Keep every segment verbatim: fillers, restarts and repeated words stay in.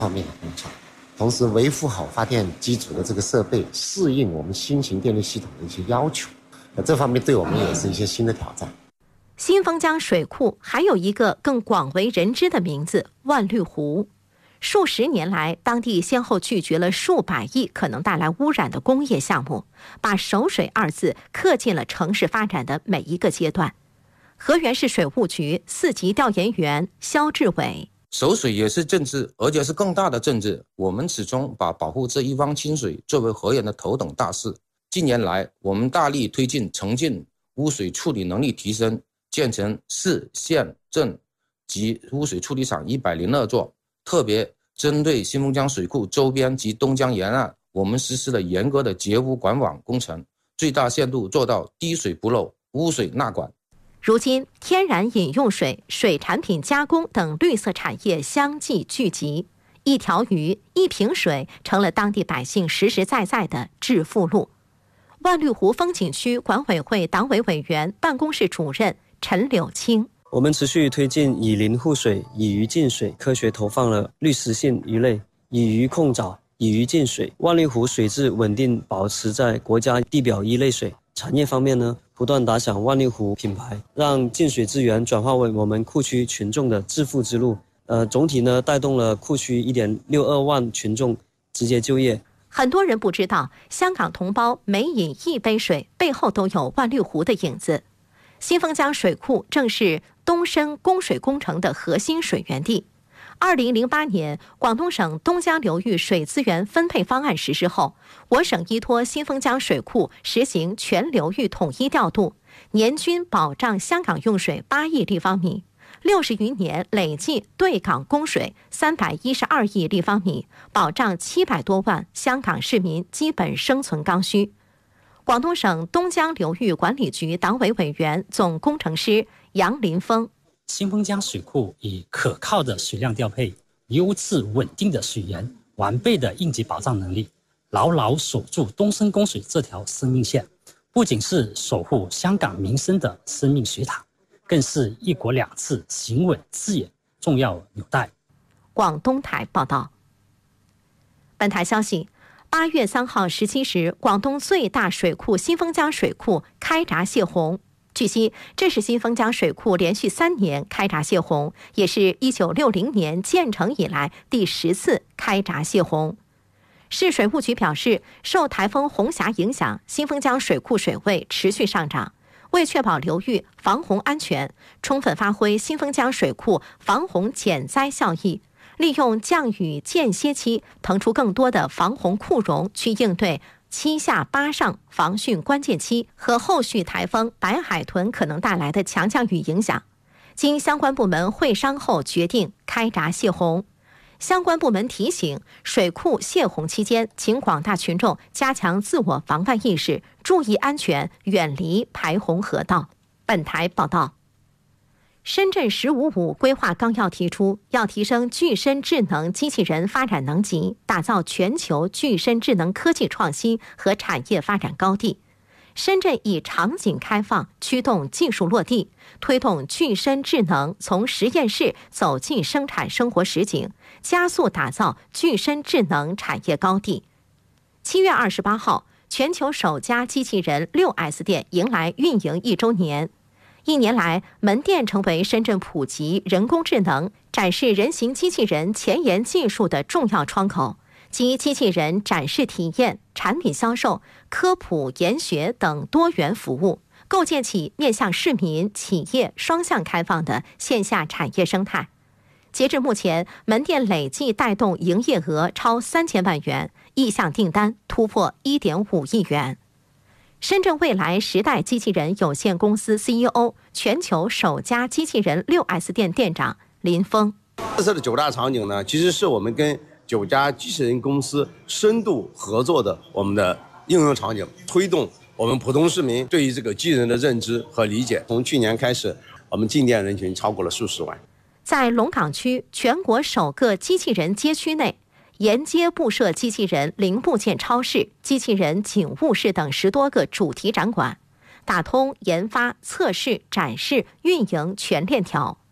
方面的工作，同时维护好发电基础的这个设备，适应我们新型电力系统的一些要求。这方面对我们也是一些新的挑战。 新丰江水库还有一个更广为人知的名字——万绿湖。数十年来，当地先后拒绝了数百亿可能带来污染的工业项目，把守水二字刻进了城市发展的每一个阶段。河源市水务局四级调研员肖志伟： 守水也是政治，而且是更大的政治。我们始终把保护这一汪清水作为河源的头等大事。近年来，我们大力推进城镇污水处理能力提升，建成市、县、镇及污水处理厂一百零二座。特别针对新丰江水库周边及东江沿岸，我们实施了严格的截污管网工程，最大限度做到滴水不漏、污水纳管。 如今，天然饮用水、水产品加工等绿色产业相继聚集，一条鱼、一瓶水成了当地百姓实实在在的致富路。万绿湖风景区管委会党委委员办公室主任陈柳青： 我们持续推进以林护水、以鱼进水，科学投放了滤食性鱼类，以鱼控藻、以鱼进水。万绿湖水质稳定，保持在国家地表一类水。产业方面呢，不断打响万绿湖品牌，让净水资源转化为我们库区群众的致富之路。呃，总体呢，带动了库区 一点六二万群众直接就业。 很多人不知道，香港同胞每饮一杯水背后都有万绿湖的影子。新丰江水库正是东深供水工程的核心水源地。二零零八年，广东省东江流域水资源分配方案实施后，我省依托新丰江水库实行全流域统一调度，年均保障香港用水八亿立方米，六十余年累计对港供水三百一十二亿立方米，保障七百多万香港市民基本生存刚需。广东省东江流域管理局党委委员、总工程师杨林峰： 新丰江水库以可靠的水量调配、优质稳定的水源、完备的应急保障能力，牢牢守住东深供水这条生命线，不仅是守护香港民生的生命水塔，更是一国两制行稳致远重要纽带。 广东台报道。本台消息，八月三号十七时，广东最大水库新丰江水库开闸泄洪。据悉，这是新丰江水库连续三年开闸泄洪，也是一九六零年建成以来第十次开闸泄洪。市水务局表示，受台风红霞影响，新丰江水库水位持续上涨。为确保流域防洪安全，充分发挥新丰江水库防洪减灾效益，利用降雨间歇期腾出更多的防洪库容，去应对七下八上防汛关键期和后续台风白海豚可能带来的强降雨影响。经相关部门会商后，决定开闸泄洪。相关部门提醒，水库泄洪期间，请广大群众加强自我防范意识，注意安全，远离排洪河道。本台报道。深圳“十五五”规划纲要提出，要提升具身智能机器人发展能级，打造全球具身智能科技创新和产业发展高地。深圳以场景开放驱动技术落地，推动具身智能从实验室走进生产生活实景，加速打造具身智能产业高地。七月二十八号，全球首家机器人六 S 店迎来运营一周年。一年来，门店成为深圳普及人工智能、展示人形机器人前沿技术的重要窗口，及机器人展示体验、产品销售、科普研学等多元服务，构建起面向市民、企业双向开放的线下产业生态。截至目前，门店累计带动营业额超三千万元，意向订单突破一点五亿元。深圳未来时代机器人有限公司 C E O、全球首家机器人六 S 店店长林峰： 这次的九大场景呢，其实是我们跟九家机器人公司深度合作的我们的应用场景，推动我们普通市民对于这个机器人的认知和理解。从去年开始，我们进店人群超过了数十万。 在龙岗区全国首个机器人街区内，沿街布设机器人零部件超市、机器人警务室等十多个主题展馆，打通研发、测试、展示、运营全链条。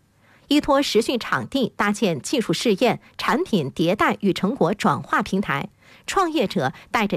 依托实训场地搭建技术试验、产品迭代与成果转化平台，创业者带着